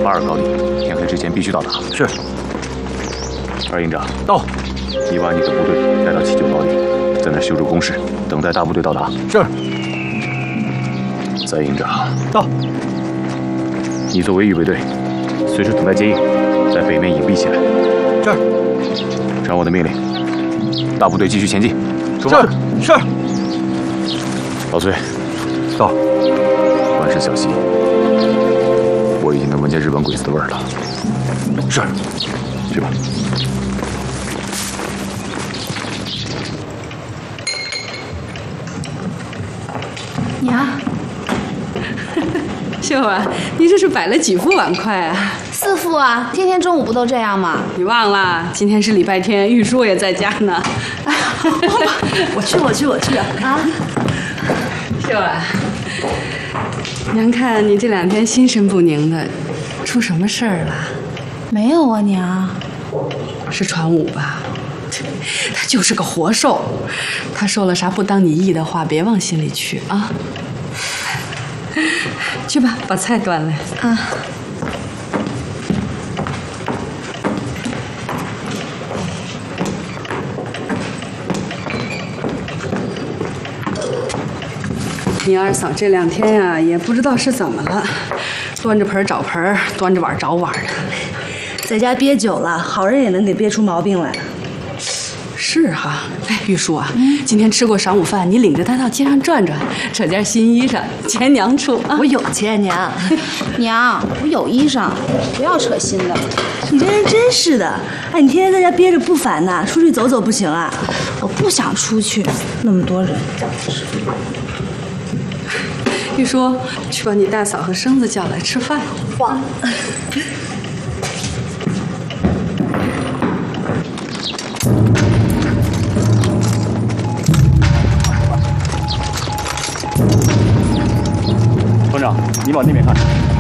82高地，天黑之前必须到达。 是。 二营长到。 你把你的部队带到79高地，在那修筑工事，等待大部队到达。 是。 三营长到。 你作为预备队，随时等待接应，在北面隐蔽起来。 是。 传我的命令，大部队继续前进。出发。 是。 老崔。 到。 环视小溪，我已经能闻见日本鬼子的味儿了。 是。 去吧。 娘， 秀儿，你这是摆了几副碗筷啊 ？4副啊，天天中午不都这样吗？ 你忘了，今天是礼拜天，玉叔也在家呢。 哎呀，我去啊！ 秀儿，娘看你这2天心神不宁的，出什么事儿了？ 没有啊，娘。 是传武吧？他就是个活受，他说了啥不当你意的话，别往心里去啊。去吧，把菜端来啊。 你二嫂这2天呀，也不知道是怎么了，端着盆找盆，端着碗找碗的。 在家憋久了，好人也能给憋出毛病来。 是哈，哎，玉叔啊，今天吃过晌午饭，你领着他到街上转转，扯件新衣裳，钱娘出啊。 我有钱，娘。 娘，我有衣裳，不要扯新的。 你这人真是的，哎，你天天在家憋着不烦呐，出去走走不行啊？ 我不想出去， 那么多人。 玉叔，去把你大嫂和生子叫来吃饭。 哇！ 团长，你往那边看。